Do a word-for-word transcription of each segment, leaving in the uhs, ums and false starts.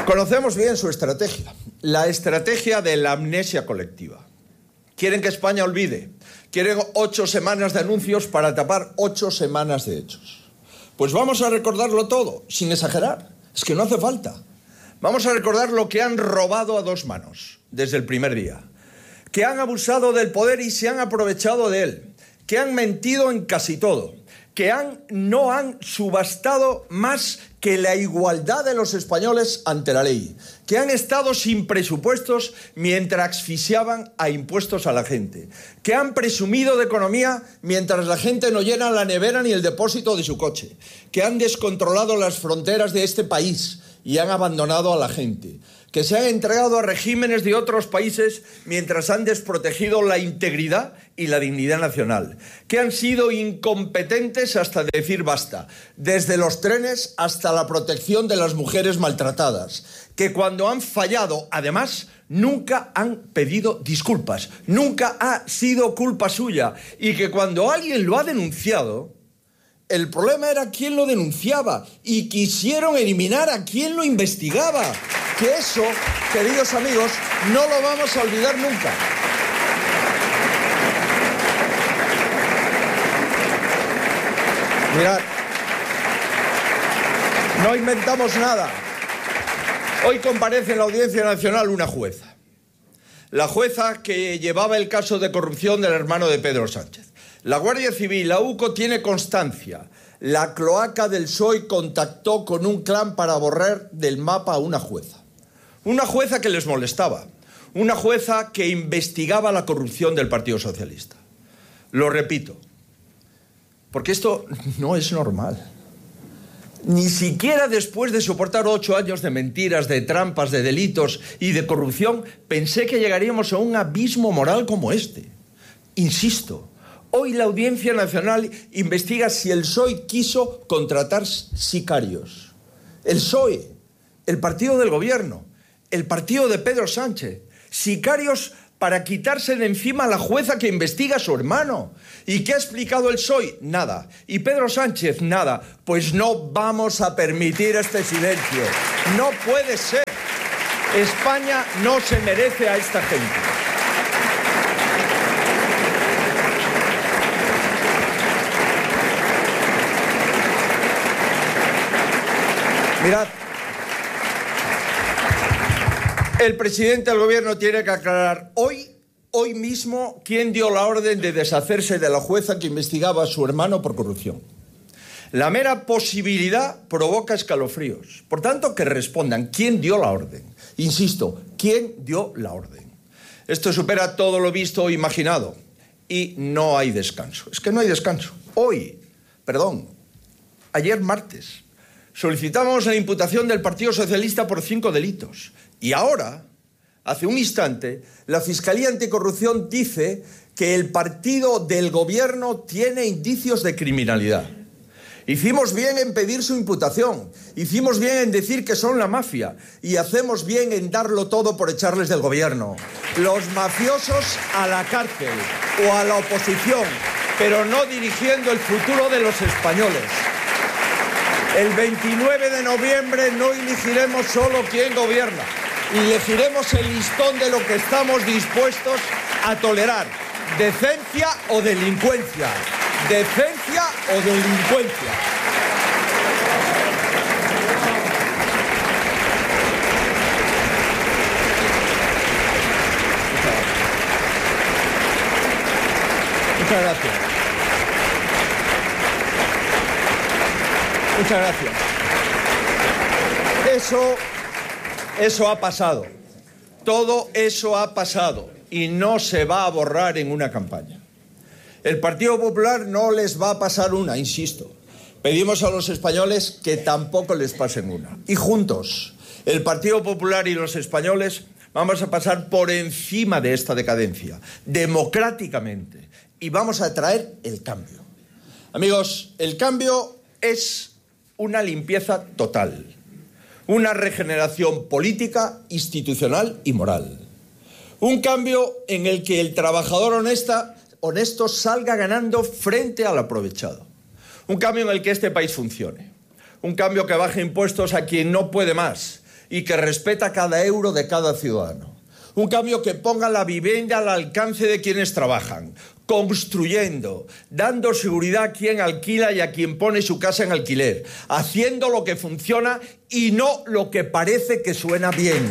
Conocemos bien su estrategia, la estrategia de la amnesia colectiva. Quieren que España olvide, quieren ocho semanas de anuncios para tapar ocho semanas de hechos. Pues vamos a recordarlo todo, sin exagerar, es que no hace falta. Vamos a recordar lo que han robado a dos manos desde el primer día, que han abusado del poder y se han aprovechado de él, que han mentido en casi todo, que han, no han subastado más que la igualdad de los españoles ante la ley, que han estado sin presupuestos mientras asfixiaban a impuestos a la gente, que han presumido de economía mientras la gente no llena la nevera ni el depósito de su coche, que han descontrolado las fronteras de este país y han abandonado a la gente, que se han entregado a regímenes de otros países mientras han desprotegido la integridad y la dignidad nacional, que han sido incompetentes hasta decir basta, desde los trenes hasta la protección de las mujeres maltratadas, que cuando han fallado, además, nunca han pedido disculpas, nunca ha sido culpa suya, y que cuando alguien lo ha denunciado, el problema era quién lo denunciaba y quisieron eliminar a quien lo investigaba. Que eso, queridos amigos, no lo vamos a olvidar nunca. Mirad, no inventamos nada. Hoy comparece en la Audiencia Nacional una jueza. La jueza que llevaba el caso de corrupción del hermano de Pedro Sánchez. La Guardia Civil, la U C O, tiene constancia. La cloaca del P S O E contactó con un clan para borrar del mapa a una jueza. Una jueza que les molestaba. Una jueza que investigaba la corrupción del Partido Socialista. Lo repito, porque esto no es normal. Ni siquiera después de soportar ocho años de mentiras, de trampas, de delitos y de corrupción, pensé que llegaríamos a un abismo moral como este. Insisto, hoy la Audiencia Nacional investiga si el P S O E quiso contratar sicarios. El P S O E, el partido del gobierno, el partido de Pedro Sánchez, sicarios para quitarse de encima a la jueza que investiga a su hermano. ¿Y qué ha explicado el P S O E? Nada. ¿Y Pedro Sánchez? Nada. Pues no vamos a permitir este silencio. No puede ser. España no se merece a esta gente. Mirad, el presidente del gobierno tiene que aclarar hoy, hoy mismo, quién dio la orden de deshacerse de la jueza que investigaba a su hermano por corrupción. La mera posibilidad provoca escalofríos. Por tanto, que respondan quién dio la orden. Insisto, quién dio la orden. Esto supera todo lo visto o imaginado. Y no hay descanso. Es que no hay descanso. Hoy, perdón, ayer martes, solicitamos la imputación del Partido Socialista por cinco delitos. Y ahora, hace un instante, la Fiscalía Anticorrupción dice que el partido del gobierno tiene indicios de criminalidad. Hicimos bien en pedir su imputación, hicimos bien en decir que son la mafia y hacemos bien en darlo todo por echarles del gobierno. Los mafiosos a la cárcel o a la oposición, pero no dirigiendo el futuro de los españoles. El veintinueve de noviembre no elegiremos solo quién gobierna, elegiremos el listón de lo que estamos dispuestos a tolerar. Decencia o delincuencia. Decencia o delincuencia. Muchas gracias. Muchas gracias. Eso, eso ha pasado. Todo eso ha pasado y no se va a borrar en una campaña. El Partido Popular no les va a pasar una, insisto. Pedimos a los españoles que tampoco les pasen una. Y juntos, el Partido Popular y los españoles vamos a pasar por encima de esta decadencia, democráticamente, y vamos a traer el cambio. Amigos, el cambio es una limpieza total, una regeneración política, institucional y moral. Un cambio en el que el trabajador honesta, honesto salga ganando frente al aprovechado. Un cambio en el que este país funcione. Un cambio que baje impuestos a quien no puede más y que respeta cada euro de cada ciudadano. Un cambio que ponga la vivienda al alcance de quienes trabajan, construyendo, dando seguridad a quien alquila y a quien pone su casa en alquiler, haciendo lo que funciona y no lo que parece que suena bien.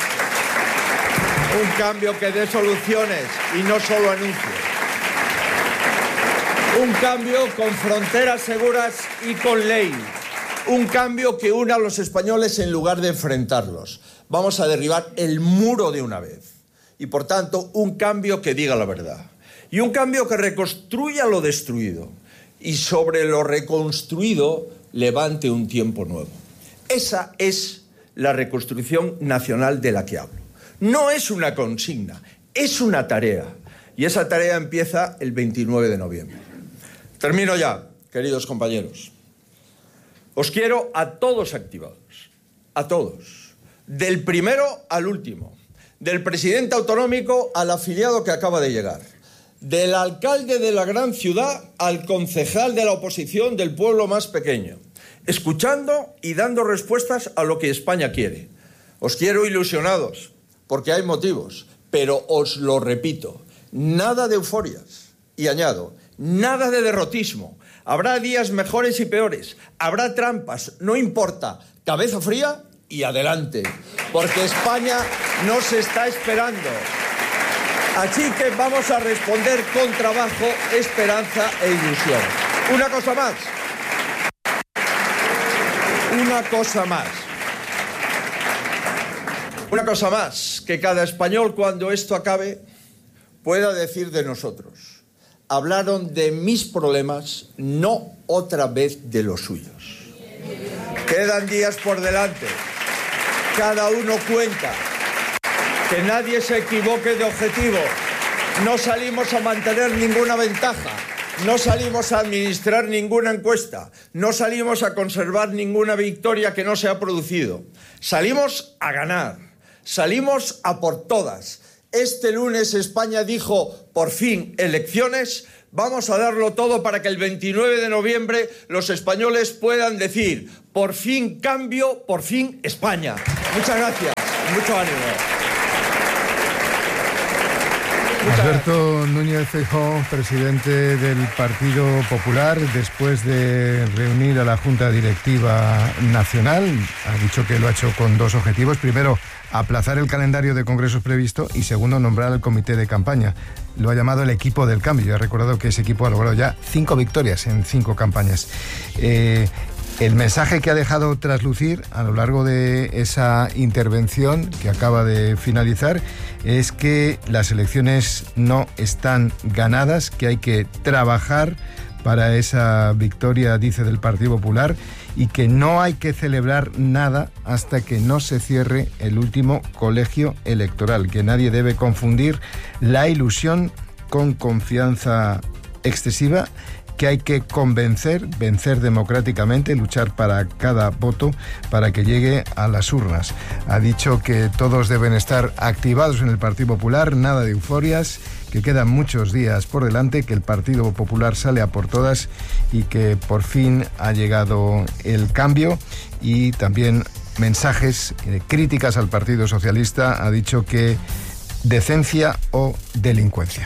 Un cambio que dé soluciones y no solo anuncios. Un cambio con fronteras seguras y con ley. Un cambio que una a los españoles en lugar de enfrentarlos. Vamos a derribar el muro de una vez. Y por tanto, un cambio que diga la verdad. Y un cambio que reconstruya lo destruido. Y sobre lo reconstruido levante un tiempo nuevo. Esa es la reconstrucción nacional de la que hablo. No es una consigna, es una tarea. Y esa tarea empieza el veintinueve de noviembre. Termino ya, queridos compañeros. Os quiero a todos activados, a todos, del primero al último, del presidente autonómico al afiliado que acaba de llegar, del alcalde de la gran ciudad al concejal de la oposición del pueblo más pequeño, escuchando y dando respuestas a lo que España quiere. Os quiero ilusionados, porque hay motivos, pero os lo repito, nada de euforias. Y añado, nada de derrotismo. Habrá días mejores y peores, habrá trampas, no importa, cabeza fría y adelante, porque España nos está esperando. Así que vamos a responder con trabajo, esperanza e ilusión. Una cosa más. Una cosa más. Una cosa más, que cada español cuando esto acabe pueda decir de nosotros: hablaron de mis problemas, no otra vez de los suyos. Quedan días por delante. Cada uno cuenta. Que nadie se equivoque de objetivo. No salimos a mantener ninguna ventaja. No salimos a administrar ninguna encuesta. No salimos a conservar ninguna victoria que no se ha producido. Salimos a ganar. Salimos a por todas. Este lunes España dijo, por fin, elecciones. Vamos a darlo todo para que el veintinueve de noviembre los españoles puedan decir, por fin cambio, por fin España. Muchas gracias. Mucho ánimo. Alberto Núñez Feijóo, presidente del Partido Popular, después de reunir a la Junta Directiva Nacional, ha dicho que lo ha hecho con dos objetivos. Primero, aplazar el calendario de congresos previsto y segundo, nombrar al comité de campaña. Lo ha llamado el equipo del cambio y ha recordado que ese equipo ha logrado ya cinco victorias en cinco campañas. Eh, el mensaje que ha dejado traslucir a lo largo de esa intervención que acaba de finalizar es que las elecciones no están ganadas, que hay que trabajar para esa victoria, dice, del Partido Popular, y que no hay que celebrar nada hasta que no se cierre el último colegio electoral, que nadie debe confundir la ilusión con confianza excesiva, que hay que convencer, vencer democráticamente, luchar para cada voto para que llegue a las urnas. Ha dicho que todos deben estar activados en el Partido Popular, nada de euforias, que quedan muchos días por delante, que el Partido Popular sale a por todas y que por fin ha llegado el cambio. Y también mensajes, eh, críticas al Partido Socialista. Ha dicho que decencia o delincuencia.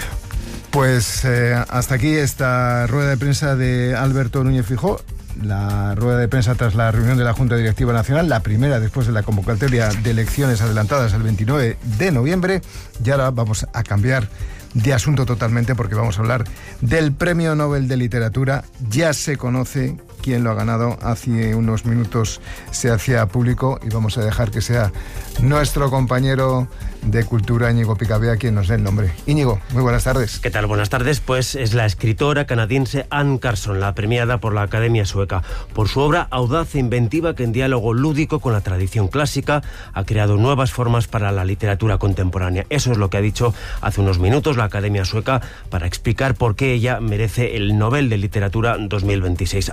Pues eh, hasta aquí esta rueda de prensa de Alberto Núñez Feijóo, la rueda de prensa tras la reunión de la Junta Directiva Nacional, la primera después de la convocatoria de elecciones adelantadas el veintinueve de noviembre. Y ahora vamos a cambiar de asunto totalmente porque vamos a hablar del Premio Nobel de Literatura. Ya se conoce quién lo ha ganado, hace unos minutos se hacía público y vamos a dejar que sea nuestro compañero de Cultura, Íñigo Picabea, quien nos dé el nombre. Íñigo, muy buenas tardes. ¿Qué tal? Buenas tardes. Pues es la escritora canadiense Anne Carson, la premiada por la Academia Sueca, por su obra audaz e inventiva que en diálogo lúdico con la tradición clásica ha creado nuevas formas para la literatura contemporánea. Eso es lo que ha dicho hace unos minutos la Academia Sueca para explicar por qué ella merece el Nobel de Literatura dos mil veintiséis. Anne Carson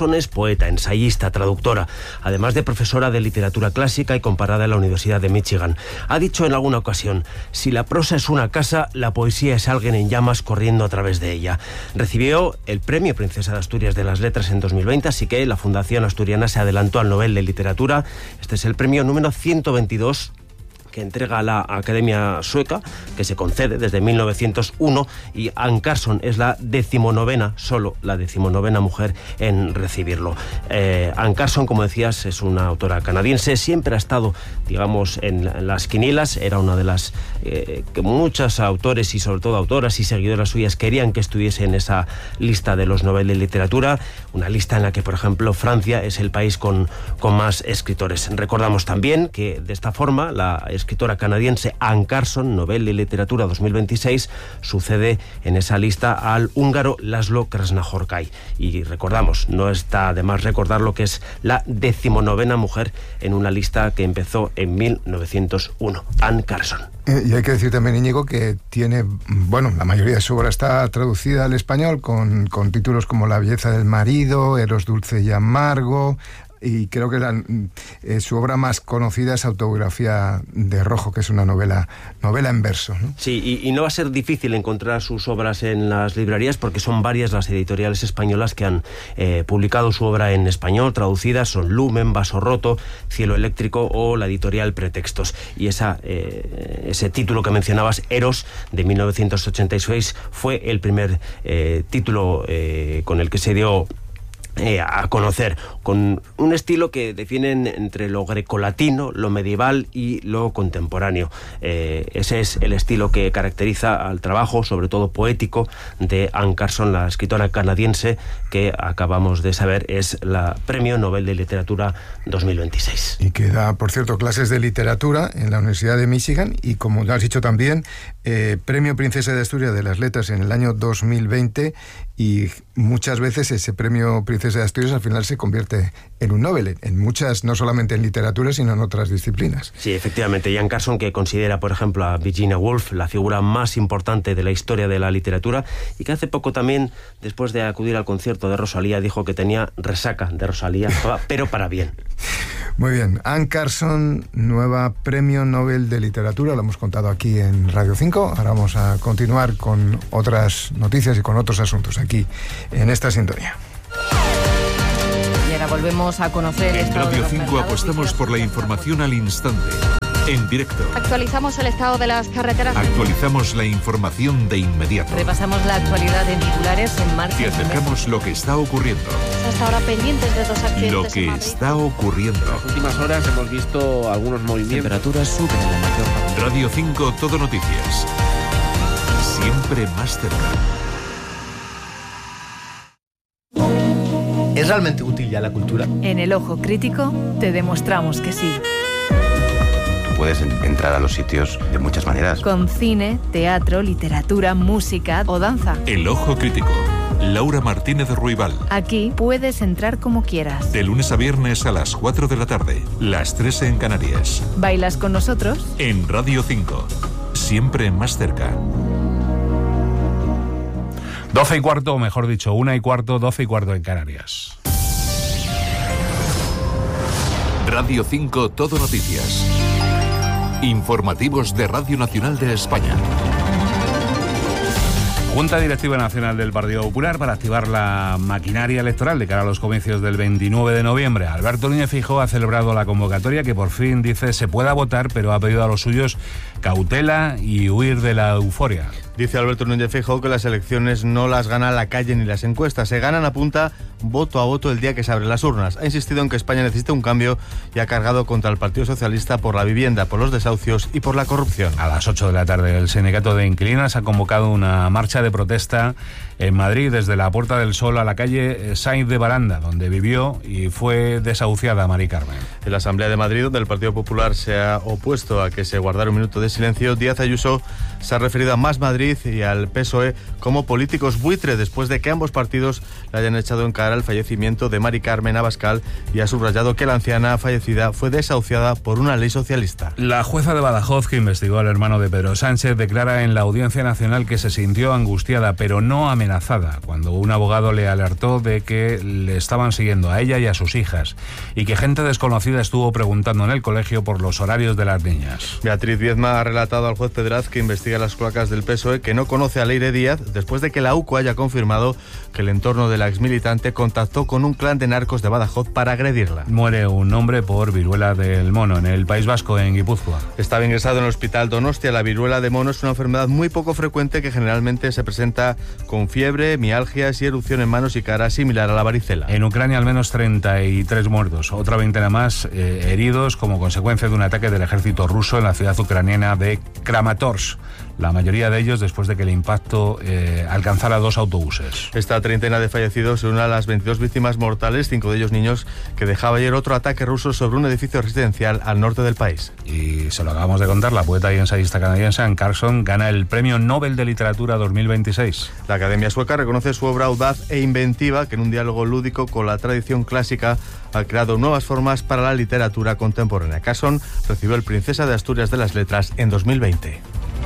Carson es poeta, ensayista, traductora, además de profesora de literatura clásica y comparada en la Universidad de Michigan. Ha dicho en alguna ocasión: si la prosa es una casa, la poesía es alguien en llamas corriendo a través de ella. Recibió el Premio Princesa de Asturias de las Letras en dos mil veinte, así que la Fundación Asturiana se adelantó al Nobel de Literatura. Este es el premio número ciento veintidós que entrega la Academia Sueca, que se concede desde mil novecientos uno, y Anne Carson es la decimonovena, solo la decimonovena mujer en recibirlo. Eh, Anne Carson, como decías, es una autora canadiense, siempre ha estado, digamos, en las quinielas, era una de las eh, que muchos autores y sobre todo autoras y seguidoras suyas querían que estuviese en esa lista de los Nobel de Literatura, una lista en la que, por ejemplo, Francia es el país con, con más escritores. Recordamos también que de esta forma la escritora canadiense Anne Carson, Nobel de Literatura dos mil veintiséis, sucede en esa lista al húngaro Laszlo Krasznahorkai. Y recordamos, no está de más recordar lo que es la decimonovena mujer en una lista que empezó en mil novecientos uno, Anne Carson. Y hay que decir también, Íñigo, que tiene, bueno, la mayoría de su obra está traducida al español con, con títulos como La belleza del marido, Eros dulce y amargo, y creo que la, eh, su obra más conocida es Autobiografía de Rojo, que es una novela novela en verso, ¿no? Sí, y, y no va a ser difícil encontrar sus obras en las librerías, porque son varias las editoriales españolas que han eh, publicado su obra en español, traducidas, son Lumen, Vaso Roto, Cielo Eléctrico o la editorial Pretextos. Y esa, eh, ese título que mencionabas, Eros, de mil novecientos ochenta y seis, fue el primer eh, título eh, con el que se dio Eh, a conocer, con un estilo que definen entre lo grecolatino, lo medieval y lo contemporáneo. Eh, ese es el estilo que caracteriza al trabajo, sobre todo poético, de Anne Carson, la escritora canadiense que acabamos de saber es la Premio Nobel de Literatura dos mil veintiséis. Y que da, por cierto, clases de literatura en la Universidad de Michigan y, como ya has dicho también, eh, Premio Princesa de Asturias de las Letras en el año dos mil veinte, y muchas veces ese Premio Princesa de Asturias al final se convierte en un Nobel, en muchas, no solamente en literatura, sino en otras disciplinas. Sí, efectivamente. Anne Carson, que considera, por ejemplo, a Virginia Woolf la figura más importante de la historia de la literatura, y que hace poco también, después de acudir al concierto de Rosalía, dijo que tenía resaca de Rosalía, pero para bien. Muy bien. Anne Carson, nueva Premio Nobel de Literatura, lo hemos contado aquí en Radio cinco. Ahora vamos a continuar con otras noticias y con otros asuntos aquí en esta sintonía. Y ahora volvemos a conocer... En Radio cinco apostamos por la información al instante, en directo. Actualizamos el estado de las carreteras. Actualizamos la información de inmediato. Repasamos la actualidad en titulares en marcha. Y acercamos lo que está ocurriendo. Hasta ahora pendientes de dos accidentes. Lo que está ocurriendo. En las últimas horas hemos visto algunos movimientos. Temperaturas suben en la mayor parte. Radio cinco, Todo Noticias. Siempre más cerca. ¿Es realmente útil ya la cultura? En El Ojo Crítico te demostramos que sí. Puedes entrar a los sitios de muchas maneras. Con cine, teatro, literatura, música o danza. El Ojo Crítico. Laura Martínez Ruibal. Aquí puedes entrar como quieras. De lunes a viernes a las cuatro de la tarde. Las tres en Canarias. ¿Bailas con nosotros? En Radio cinco. Siempre más cerca. Doce y cuarto, o mejor dicho, una y cuarto, doce y cuarto en Canarias. Radio cinco, Todo Noticias. Informativos de Radio Nacional de España. Junta Directiva Nacional del Partido Popular para activar la maquinaria electoral de cara a los comicios del veintinueve de noviembre. Alberto Núñez Feijóo ha celebrado la convocatoria que por fin, dice, se pueda votar, pero ha pedido a los suyos cautela y huir de la euforia. Dice Alberto Núñez Feijóo que las elecciones no las gana la calle ni las encuestas, se ganan a punta voto a voto el día que se abren las urnas. Ha insistido en que España necesita un cambio y ha cargado contra el Partido Socialista por la vivienda, por los desahucios y por la corrupción. A las ocho de la tarde el sindicato de inquilinas ha convocado una marcha de protesta en Madrid desde la Puerta del Sol a la calle Sainz de Baranda, donde vivió y fue desahuciada Mari Carmen. En la Asamblea de Madrid, donde el Partido Popular se ha opuesto a que se guardara un minuto de silencio, Díaz Ayuso se ha referido a Más Madrid y al P S O E como políticos buitre después de que ambos partidos le hayan echado en cara el fallecimiento de Mari Carmen Abascal, y ha subrayado que la anciana fallecida fue desahuciada por una ley socialista. La jueza de Badajoz, que investigó al hermano de Pedro Sánchez, declara en la Audiencia Nacional que se sintió angustiada pero no amenazada amenazada cuando un abogado le alertó de que le estaban siguiendo a ella y a sus hijas y que gente desconocida estuvo preguntando en el colegio por los horarios de las niñas. Beatriz Viezma ha relatado al juez Pedraz, que investiga las cloacas del P S O E, que no conoce a Leire Díaz después de que la U C O haya confirmado que el entorno de la exmilitante contactó con un clan de narcos de Badajoz para agredirla. Muere un hombre por viruela del mono en el País Vasco, en Guipúzcoa. Estaba ingresado en el hospital Donostia. La viruela de mono es una enfermedad muy poco frecuente que generalmente se presenta con fiebre, mialgias y erupción en manos y cara, similar a la varicela. En Ucrania al menos treinta y tres muertos, otra veintena más eh, heridos como consecuencia de un ataque del ejército ruso en la ciudad ucraniana de Kramatorsk. La mayoría de ellos después de que el impacto eh, alcanzara dos autobuses. Esta treintena de fallecidos se une a las veintidós víctimas mortales, cinco de ellos niños, que dejaba ayer otro ataque ruso sobre un edificio residencial al norte del país. Y se lo acabamos de contar, la poeta y ensayista canadiense Anne Carson gana el Premio Nobel de Literatura dos mil veintiséis. La Academia Sueca reconoce su obra audaz e inventiva, que en un diálogo lúdico con la tradición clásica ha creado nuevas formas para la literatura contemporánea. Carson recibió el Princesa de Asturias de las Letras en dos mil veinte.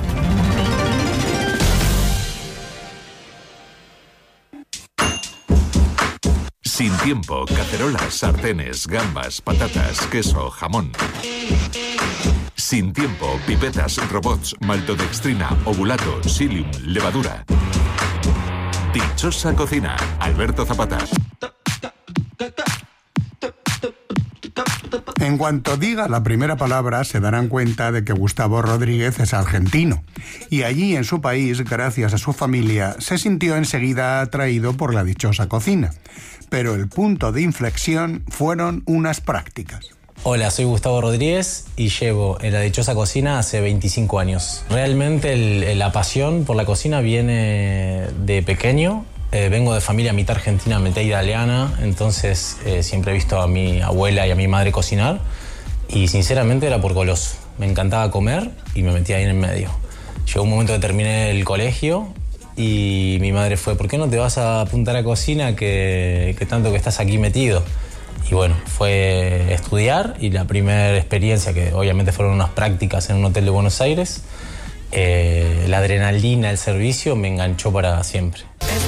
Sin tiempo, cacerolas, sartenes, gambas, patatas, queso, jamón. Sin tiempo, pipetas, robots, maltodextrina, ovulato, psyllium, levadura. Dichosa cocina, Alberto Zapata. En cuanto diga la primera palabra, se darán cuenta de que Gustavo Rodríguez es argentino. Y allí, en su país, gracias a su familia, se sintió enseguida atraído por la dichosa cocina. Pero el punto de inflexión fueron unas prácticas. Hola, soy Gustavo Rodríguez y llevo en la dichosa cocina hace veinticinco años. Realmente el, la pasión por la cocina viene de pequeño. Eh, vengo de familia mitad argentina, mitad italiana, entonces eh, siempre he visto a mi abuela y a mi madre cocinar y sinceramente era por goloso. Me encantaba comer y me metía ahí en el medio. Llegó un momento que terminé el colegio y mi madre fue, ¿por qué no te vas a apuntar a cocina que, que tanto que estás aquí metido? Y bueno, fue estudiar y la primera experiencia, que obviamente fueron unas prácticas en un hotel de Buenos Aires, eh, la adrenalina, el servicio me enganchó para siempre.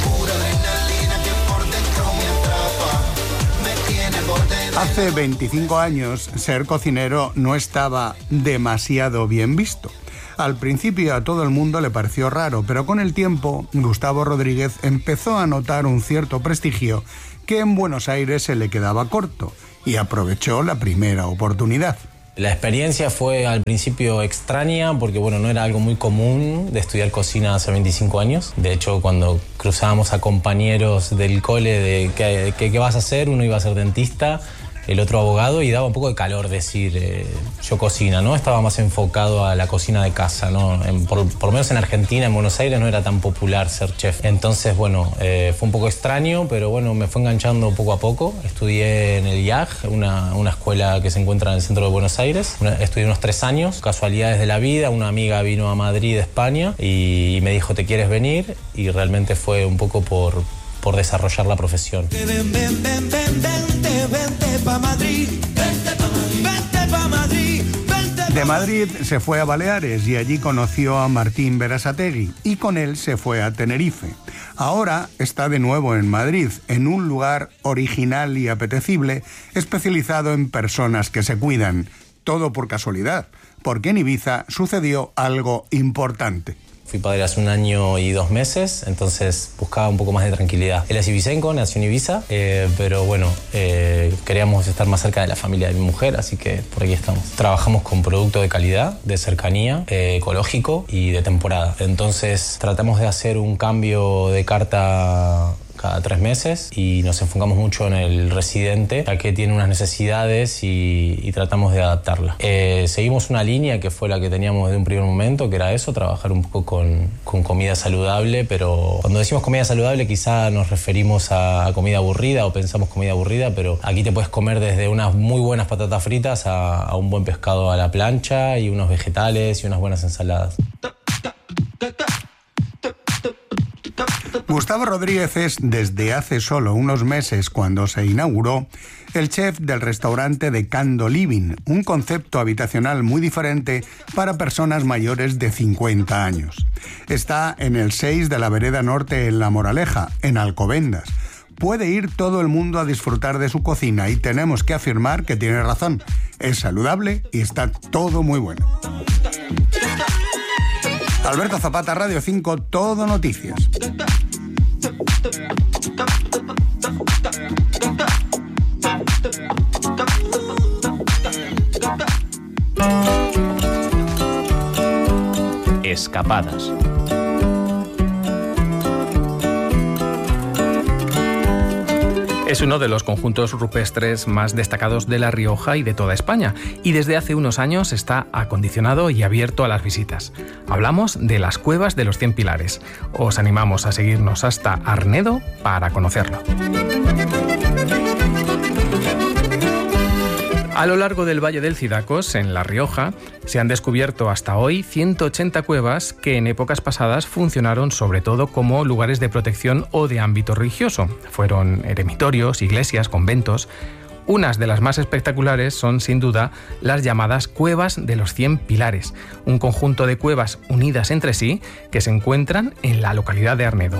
Hace veinticinco años, ser cocinero no estaba demasiado bien visto. Al principio a todo el mundo le pareció raro, pero con el tiempo, Gustavo Rodríguez empezó a notar un cierto prestigio que en Buenos Aires se le quedaba corto y aprovechó la primera oportunidad. La experiencia fue al principio extraña porque bueno, no era algo muy común de estudiar cocina hace veinticinco años. De hecho, cuando cruzábamos a compañeros del cole de ¿qué, qué, qué vas a hacer? Uno iba a ser dentista, el otro abogado, y daba un poco de calor decir eh, yo cocina, ¿no? Estaba más enfocado a la cocina de casa, ¿no? En, por, por lo menos en Argentina, en Buenos Aires, no era tan popular ser chef. Entonces, bueno, eh, fue un poco extraño, pero bueno, me fue enganchando poco a poco. Estudié en el I A G, una, una escuela que se encuentra en el centro de Buenos Aires. Una, estudié unos tres años, casualidades de la vida. Una amiga vino a Madrid, España, y, y me dijo, ¿te quieres venir? Y realmente fue un poco por... por desarrollar la profesión. Ven, ven, ven, ven, vente, vente pa' Madrid, vente pa' Madrid, vente pa' Madrid, vente pa' De Madrid se fue a Baleares y allí conoció a Martín Berasategui y con él se fue a Tenerife. Ahora está de nuevo en Madrid, en un lugar original y apetecible, especializado en personas que se cuidan. Todo por casualidad, porque en Ibiza sucedió algo importante. Fui padre hace un año y dos meses, entonces buscaba un poco más de tranquilidad. Él es ibicenco, nació en Ibiza, eh, pero bueno, eh, queríamos estar más cerca de la familia de mi mujer, así que por aquí estamos. Trabajamos con producto de calidad, de cercanía, eh, ecológico y de temporada. Entonces tratamos de hacer un cambio de carta cada tres meses y nos enfocamos mucho en el residente, ya que tiene unas necesidades y, y tratamos de adaptarla. Eh, seguimos una línea que fue la que teníamos de un primer momento, que era eso, trabajar un poco con, con comida saludable, pero cuando decimos comida saludable quizá nos referimos a, a comida aburrida o pensamos comida aburrida, pero aquí te puedes comer desde unas muy buenas patatas fritas a, a un buen pescado a la plancha y unos vegetales y unas buenas ensaladas. Gustavo Rodríguez es, desde hace solo unos meses, cuando se inauguró, el chef del restaurante de Cando Living, un concepto habitacional muy diferente para personas mayores de cincuenta años. Está en el seis de la Vereda Norte en La Moraleja, en Alcobendas. Puede ir todo el mundo a disfrutar de su cocina y tenemos que afirmar que tiene razón. Es saludable y está todo muy bueno. Alberto Zapata, Radio cinco, Todo Noticias. Escapadas. Es uno de los conjuntos rupestres más destacados de La Rioja y de toda España, y desde hace unos años está acondicionado y abierto a las visitas. Hablamos de las Cuevas de los Cien Pilares. Os animamos a seguirnos hasta Arnedo para conocerlo. A lo largo del Valle del Cidacos, en La Rioja, se han descubierto hasta hoy ciento ochenta cuevas que en épocas pasadas funcionaron sobre todo como lugares de protección o de ámbito religioso. Fueron eremitorios, iglesias, conventos. Unas de las más espectaculares son, sin duda, las llamadas Cuevas de los Cien Pilares, un conjunto de cuevas unidas entre sí que se encuentran en la localidad de Arnedo.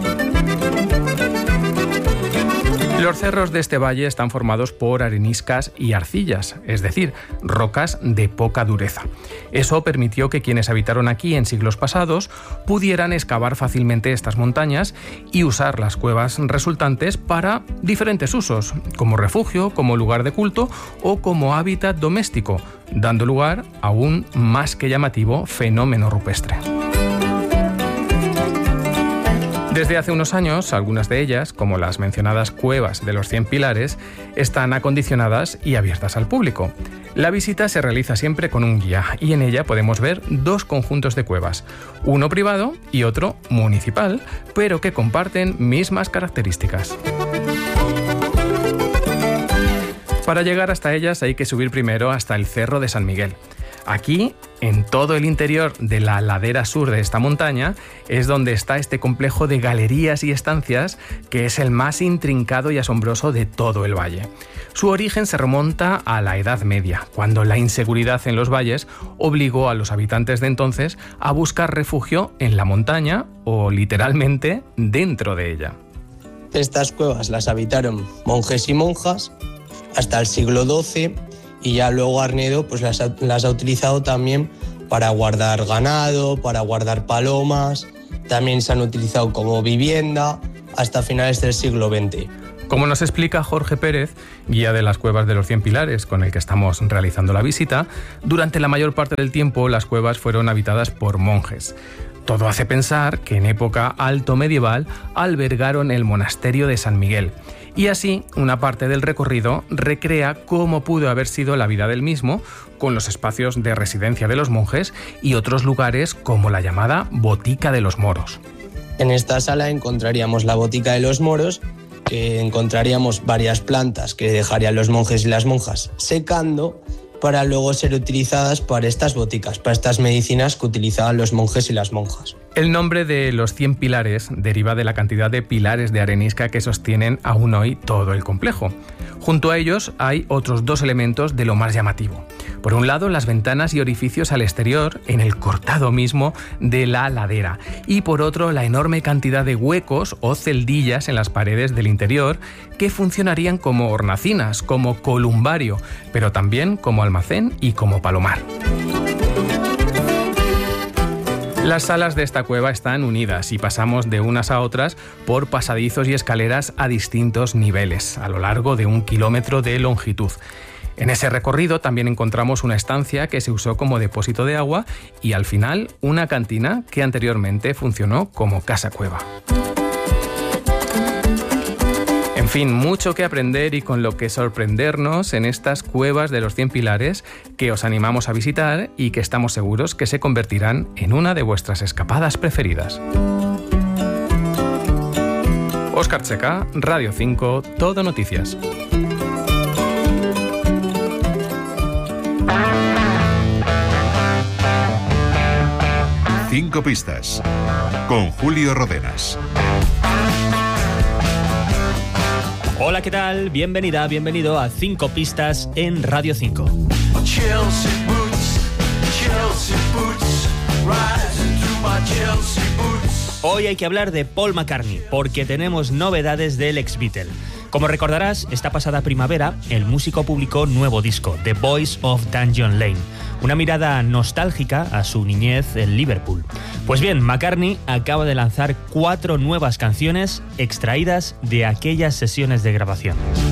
Los cerros de este valle están formados por areniscas y arcillas, es decir, rocas de poca dureza. Eso permitió que quienes habitaron aquí en siglos pasados pudieran excavar fácilmente estas montañas y usar las cuevas resultantes para diferentes usos, como refugio, como lugar de culto o como hábitat doméstico, dando lugar a un más que llamativo fenómeno rupestre. Desde hace unos años, algunas de ellas, como las mencionadas Cuevas de los Cien Pilares, están acondicionadas y abiertas al público. La visita se realiza siempre con un guía y en ella podemos ver dos conjuntos de cuevas, uno privado y otro municipal, pero que comparten mismas características. Para llegar hasta ellas hay que subir primero hasta el Cerro de San Miguel. Aquí, en todo el interior de la ladera sur de esta montaña, es donde está este complejo de galerías y estancias que es el más intrincado y asombroso de todo el valle. Su origen se remonta a la Edad Media, cuando la inseguridad en los valles obligó a los habitantes de entonces a buscar refugio en la montaña o, literalmente, dentro de ella. Estas cuevas las habitaron monjes y monjas hasta el siglo doce, y ya luego Arnedo pues las ha, las ha utilizado también para guardar ganado, para guardar palomas, también se han utilizado como vivienda hasta finales del siglo veinte. Como nos explica Jorge Pérez, guía de las Cuevas de los Cien Pilares, con el que estamos realizando la visita, durante la mayor parte del tiempo las cuevas fueron habitadas por monjes. Todo hace pensar que en época alto medieval albergaron el monasterio de San Miguel. Y así, una parte del recorrido recrea cómo pudo haber sido la vida del mismo, con los espacios de residencia de los monjes y otros lugares como la llamada Botica de los Moros. En esta sala encontraríamos la Botica de los Moros, que encontraríamos varias plantas que dejarían los monjes y las monjas secando para luego ser utilizadas para estas boticas, para estas medicinas que utilizaban los monjes y las monjas. El nombre de los Cien Pilares deriva de la cantidad de pilares de arenisca que sostienen aún hoy todo el complejo. Junto a ellos hay otros dos elementos de lo más llamativo. Por un lado, las ventanas y orificios al exterior, en el cortado mismo de la ladera. Y por otro, la enorme cantidad de huecos o celdillas en las paredes del interior que funcionarían como hornacinas, como columbario, pero también como almacén y como palomar. Las salas de esta cueva están unidas y pasamos de unas a otras por pasadizos y escaleras a distintos niveles, a lo largo de un kilómetro de longitud. En ese recorrido también encontramos una estancia que se usó como depósito de agua y al final una cantina que anteriormente funcionó como casa cueva. En fin, mucho que aprender y con lo que sorprendernos en estas Cuevas de los Cien Pilares que os animamos a visitar y que estamos seguros que se convertirán en una de vuestras escapadas preferidas. Óscar Checa, Radio cinco, Todo Noticias. Cinco pistas con Julio Rodenas. Hola, ¿qué tal? Bienvenida, bienvenido a Cinco Pistas en Radio cinco. Chelsea boots, Chelsea boots, rise into my Chelsea boots. Hoy hay que hablar de Paul McCartney, porque tenemos novedades del ex-Beatle. Como recordarás, esta pasada primavera, el músico publicó nuevo disco, The Boys of Dungeon Lane, una mirada nostálgica a su niñez en Liverpool. Pues bien, McCartney acaba de lanzar cuatro nuevas canciones extraídas de aquellas sesiones de grabación.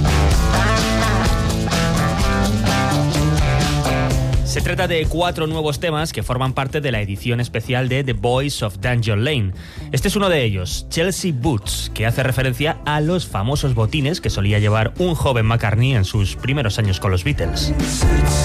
Se trata de cuatro nuevos temas que forman parte de la edición especial de The Boys of Dungeon Lane. Este es uno de ellos, Chelsea Boots, que hace referencia a los famosos botines que solía llevar un joven McCartney en sus primeros años con los Beatles.